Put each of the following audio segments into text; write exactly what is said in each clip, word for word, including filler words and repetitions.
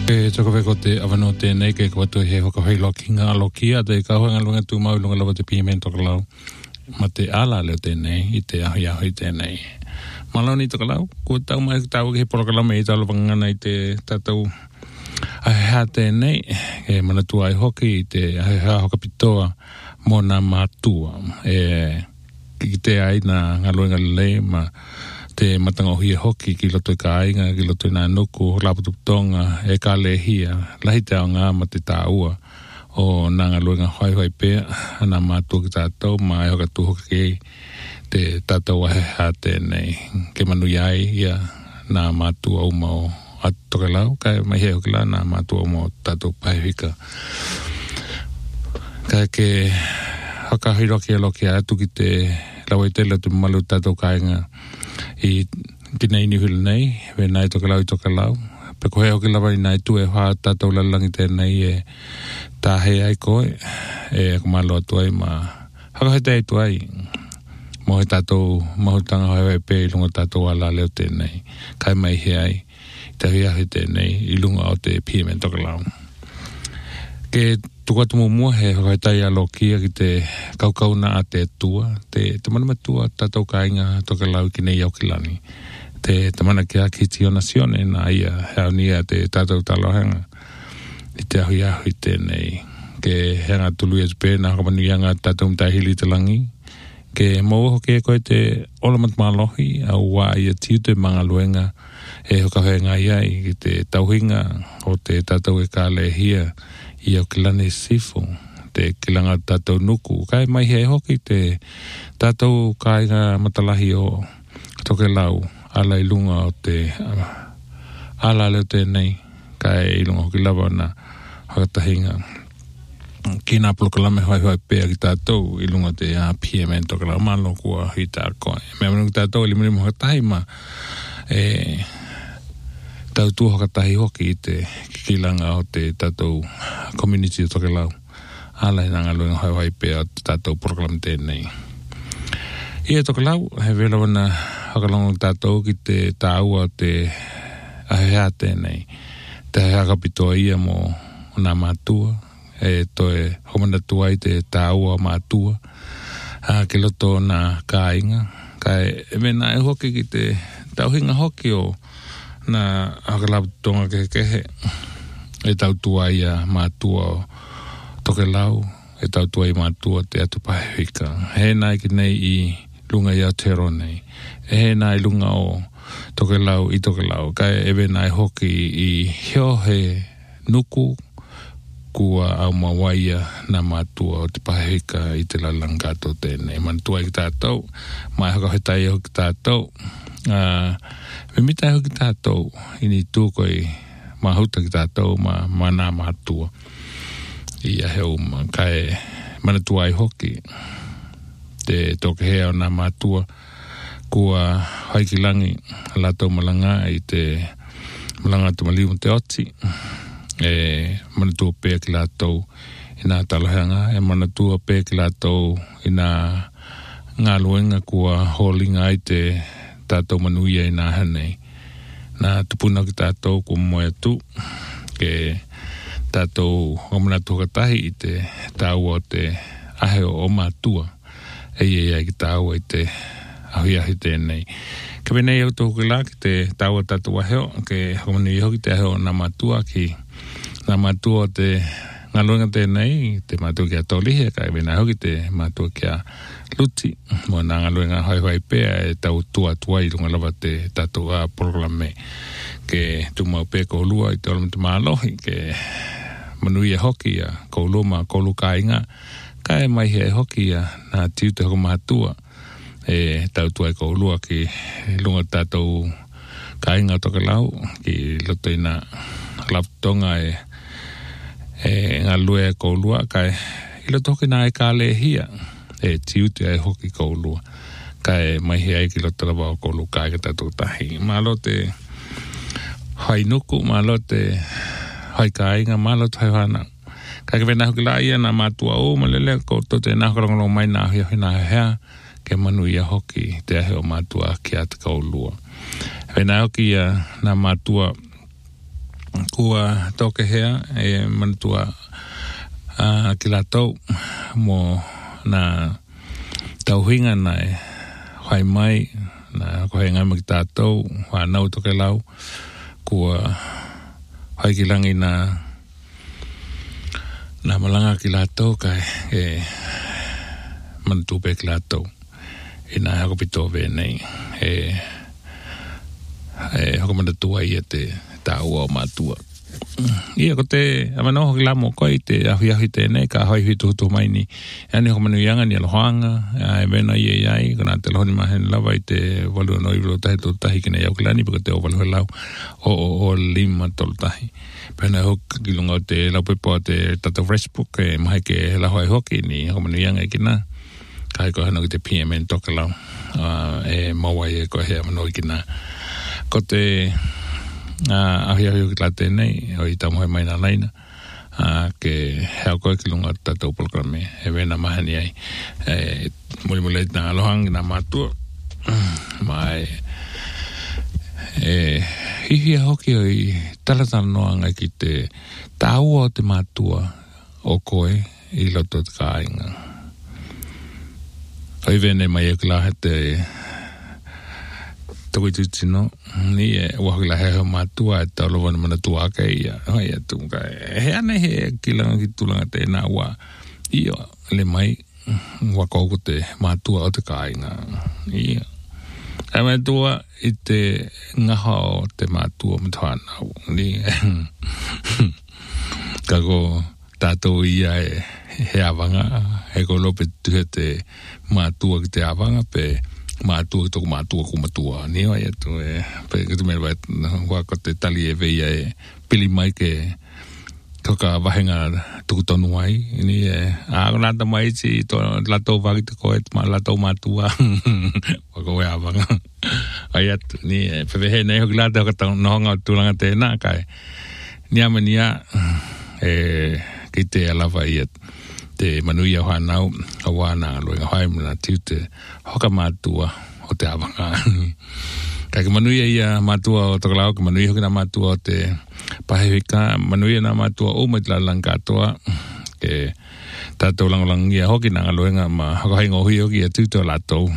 E toko weko te awano tēnei ke kawatu he hoka hoi loki ngā lokia te kauhanga lunga tū mau lunga lawa te pīmen toka lau ma te ala leo tēnei i te ahi ahi tēnei maloni toka lau kua tau mai tau ke he porokalame i tau wangana i te tatau ahi ha tēnei e mana tua ai hoki i te ahi ha hoka pitoa mo nā mātua e ki te aina ngā luenga lei ma te matanga o hia hoki ki loto i ka ainga, ki loto i nā nuku, laputu tonga, e ka lehia, lahi te ao ngā ma te tāua o nā ngā luenga hoi hoi pēr, nā mātua ki tātou, ma e hoka tu hoki kei te tātou ahe hā tēnei, ke manu iai ia nā mātua uma o atoke lau, kai mai he hoki la nā mātua uma o tātou pahihika. Kai ke haka hiroki a loki atu ki te lau e tela tu malu tātou kāinga, i tina ini hulu nei, we nai toka lau i toka lau. Pe kohe hoki lawa i nai tu e hoa tātou lalangi tēnei e tāhei ai koe, e ako malo atu ai ma haka hei tei tu ai. Mo he tātou mahutanga hoi hoi pē i lunga tātou ala leo tēnei. Kai mai he ai, te hia hei tēnei i lunga o te P M N toka lau. Ke tuka tumu mua he hoi tai alo kia ki te kaukau na a te tua, te te mana matua tātou kāinga toka lau ki nei au ki lani. Te te mana kia ki tio nasione na ia hea nia te tātou talohenga i te ahui ahui tēnei. Ke henga tulu e tupe na haka manu ianga tātou mtai hili te langi. Ke mou hoke e koe te olamat malohi au wā ia tiu te mga luenga e hoka hoi ngai ai ki te tauhinga o te tātou e ka lehia i au kilane sifu, te kilanga tātou nuku. Kai mai hei hoki te tātou kāinga matalahi o toke lau, ala i lunga o te uh, ala leo tēnei, kai i lunga hoki lawa na hakatahinga. Ki nā pulukalame hoi hoi pēr ki tātou i lunga te uh, P M N toke lau, malo kua hi tā koe. Mea manu ki tātou ili muni mo hakatahi ma e... tau tu hakatahi hoki i te kikilanga o te tātou community o toke lau. Ala he nanga luenga hoi hoi pēr o te tātou program tēnei. Ia toke lau, he vela wana hakalongo tātou ki te tāua o te ahea tēnei. Te ahea kapitoa ia mo nā mātua. E toe homana tua i te tāua mātua. Ha, ke loto nā kāinga. Kai e mena e hoki ki te tauhinga hoki o na hakalapu tonga ke kehe e tau tua ia mātua o toke lau e tau tua i mātua te atu pahewika he nai ki nei i lunga i Aotearoa nei e he nai lunga o toke lau i toke lau kai ewe nai hoki i hio he nuku kua au mawaia na mātua o te pahewika i te lalangato tēnei mantua i ki tātou mai haka he tai hoki tātou Uh, me mitai hoki tātou ini tūkoi mahuta ki tātou ma mana mātua i ahe uma kai mana tua ai hoki te toke hea o nā mātua kua haikilangi lātou malanga i te malanga tu malimu te oti e mana tua pēr ki lātou i nā taloheanga e mana tua pēr ki lātou i nā ngā luenga kua holinga i te tātou manuia i nā hanei. Nā tupuna ki tātou kua moe atu, ke tātou omana tukatahi i te tāua o te ahe o mātua, e ia ia ki tāua i te ahui ahi tēnei. Ka wenei au tohu la ki te tāua tātou aheo, ke omana i hoki te aheo nā mātua ki nā mātua o te ngā luenga tēnei, te mātua ki a tōlihe, ka wenei hoki te mātua ki a luti, mo nā ngā luenga hoi hoi pēr e tau tua tua i runga lawa te tātou a programe ke tu mau pēr ko lua i te olama te mālohi ke manui e hoki a ko lua ma ko lu kāinga ka e mai he hoki a nā tiu te hoko mātua e tau tua i ko lua ki lunga tātou kāinga toke lau ki loto i nā laptonga e e ngā lue ko lua ka e ilo toki nā e kā le hia e tiu te ai hoki ko lua ka e mai he ai ki lo talawa o ko lu kai ka tatu tahi malo te hai nuku malo te hai kāinga malo te hai hana ka ke vena hoki la ia na mātua o malele ko to te nā korongolo mai nā hia hina hea ke manu ia hoki te ahe o mātua ki ata ko lua vena hoki ia nā mātua kua toke hea e manatua uh, ki la tau mo na tauhinga na e whai mai na kohe ngai maki tātou whanau toke lau kua whai ki langi na na malanga ki la tau kai e manatupe ki la tau e na hako pito venei e e hako manatua ia te tāua o mātua. Ia ko te amanoho ki lamo koi te ahi ahi tēnei ka hoi hitu hutu mai ni ane hoko manu ianga ni alohoanga e vena ia iai kona te lohoni mahen lawa i te walu no i vilo tahi tō tahi kina iau kilani pako te o walu he lau o o o lima tō tahi pēna hok ki lunga o te lau pepo te tata Facebook e mahi ke he lau hai hoki ni hoko manu ianga i kina kai ko hano ki te P M N toka lau e mawai e ko he amanoho i kina ko te Uh, ahi ahi o ki la tēnei o i tamuhai mai nā laina uh, ke heo koe ki lunga tatou programe e wena mahani ai e muli muli nā alohangi nā mātua mai e hihi a hoki o i talatana noanga ki te tāua o te mātua o koe i loto te kāinga o i vene mai e ki la te toko i tutino ni e wakila heo mātua e taulo wana mana tua ke ia hoi atu ka he ane he kilanga ki tulanga te nā wā ia le mai wakauko te mātua o te kāinga ia e mai tua i te ngaha o te mātua matuanau ni kako tātou ia e he awanga he ko lope tuhe te mātua ki te awanga pe mātua ki toko mātua ku matua ni wai atu e pe kitu mea wai wako te tali e veia e pili mai ke toka wahenga tuku tonu ai ni e ako nata mai si to lato waki te koe ma lato mātua wako e awanga ai atu ni e pepe he nei hoki lata hoka nohonga o tūlanga tēnā kai ni amania e ki te alawa i atu te manui au hanau a wana aloe ngā hae muna tiu te hoka mātua o te awanga. Kai ke manui ia mātua o tokalao, ke manui hoki nā mātua o te pahewika, manui nā mātua o mai tila lang katoa, ke tātou langolangi a hoki nā aloe ngā ma hoka hai ngohui hoki a tūtua latou.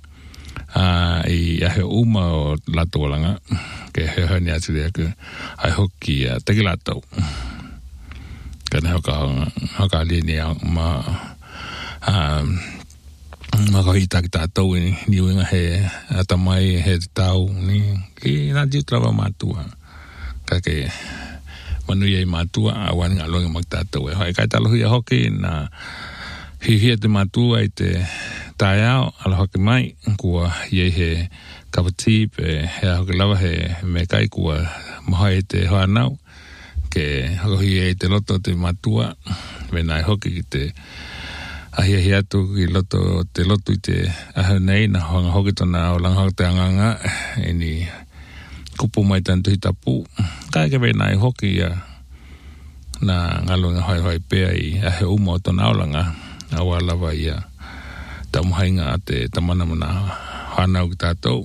Uh, I ahe uma o latou langa, ke he honi atu rea ke ai hoki a teki latou. Kana hoka hoka lini ma um ma ko hita ki tātou ni ni winga he atamai he tau ni ki na di trava matua ka ke manu ye matua awan nga longa mag tātou e hoi kai talo hi hoki na hi hi te matua i te taiao ala hoki mai kua ye he kapati pe he hoki lava he me kai kua mahai te hoanau ke hoki e te loto te matua vena e hoki ki te ahi ahi atu ki loto te loto i te ahi nei na honga hoki tona o langa hoki te anganga e ni kupu mai tanto hi tapu kai ke vena e hoki ia na ngalo nga hoi hoi pea i ahi umo o tona o langa awa lava ia tamuhainga a te tamana mana hanau ki tātou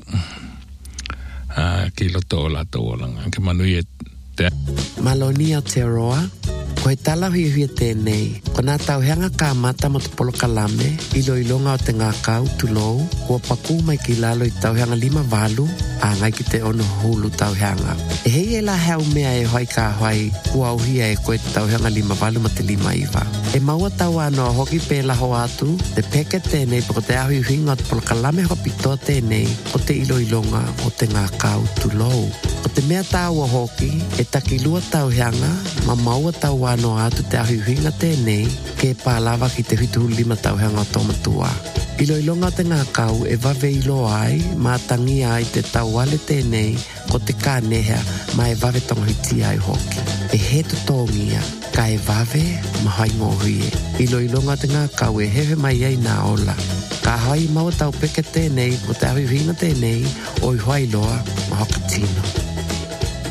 uh, ki loto o lato o langa ke manui e Maloni Aotearoa, ko he tala hui hui tēnei, ko nā tau heanga kā mata mo te polo kalame, ilo ilonga o te ngā kau tulou, kua paku mai ki lalo i tau heanga lima walu, a ngai ki te ono hulu tau heanga. E hei e la heo mea e hoi ka hoi, kua auhia e koe te tau heanga lima walu ma te lima iwa. E maua tau ano hoki pē laho atu, te peke tēnei, pako te ahui huinga o te polo kalame ho pito tēnei, o te ilo ilonga o te ngā kau tulou. O te mea tāua hoki, e takilua tau heanga, ma maua tau wano atu te ahuhinga tēnei, ke pālawa ki te hitu lima tau heanga o tomatua. Ilo ilonga te ngā kau e wawe ilo ai, ma tangi ai te tau wale tēnei, ko te kānehea, ma e wawe tonghiti ai hoki. E he tutongia, ka e wawe, ma hai ngohuie. Ilo ilonga te ngā kau e hewe mai ai nā ola. Ka hai maua tau peke tēnei, ko te ahuhinga tēnei, o i hoai loa, ma hoka tino.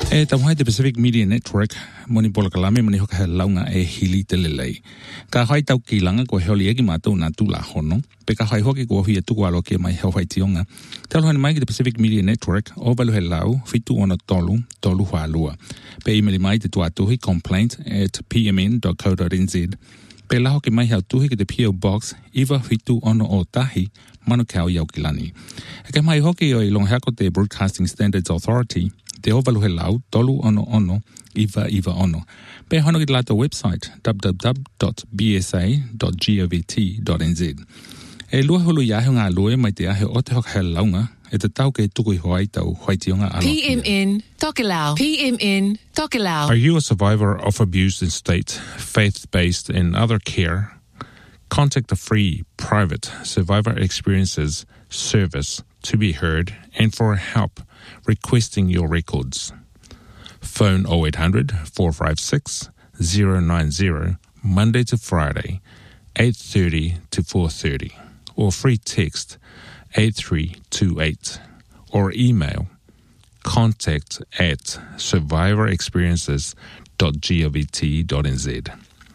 E tau the Pacific Media Network, moni pola kalame moni hoka he launga e hili te lelei. Ka hai tau kilanga ko heoli eki mātou nā tūla hono, pe ka hai hoki ko hui e tuku alo ke mai heo hai tionga. Te alohani mai ki the Pacific Media Network, o walu he lau, fitu ona tolu, tolu hālua. Pe imeli mai te tuatuhi complaint at p m n dot co dot n z. Pe laho ke mai hau tuhi ki te P O Box, iwa fitu ona o tahi, manu kau iau kilani. E ke mai hoki o i long hako te Broadcasting Standards Authority, te ovalu he lau, tolu ono ono, iwa iwa ono. Pe hono ki lato website, w w w dot b s a dot govt dot n z. E lua hulu iahe ngā lue mai te ahe o te hoka he launga, e te tau ke tuku i hoai tau hoaitionga alokia. P M N, Tokelau. P M N, Tokelau. Are you a survivor of abuse in state, faith-based and other care? Contact the free, private Survivor Experiences service to be heard and for help requesting your records. Phone oh eight hundred, four five six, oh nine oh, Monday to Friday, eight thirty to four thirty, or free text eight three two eight, or email contact at survivor experiences dot govt dot n z.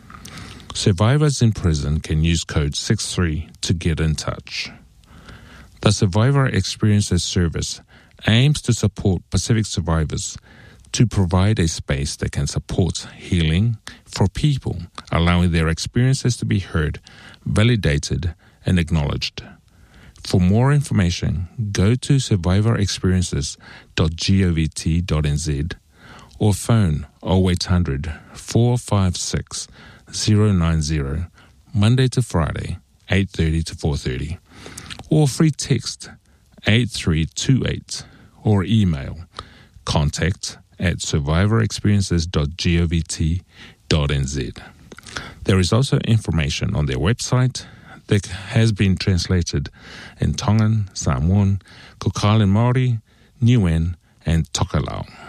Survivors in prison can use code six three to get in touch. The Survivor Experiences Service aims to support Pacific survivors to provide a space that can support healing for people, allowing their experiences to be heard, validated, and acknowledged. For more information, go to survivor experiences dot govt dot n z or phone oh eight hundred, four five six, oh nine oh, Monday to Friday, eight thirty to four thirty, or free text eight three two eight, or email contact at survivor experiences dot govt dot n z. There is also information on their website that has been translated in Tongan, Samoan, Kokalen Māori, Niuan, and Tokelau.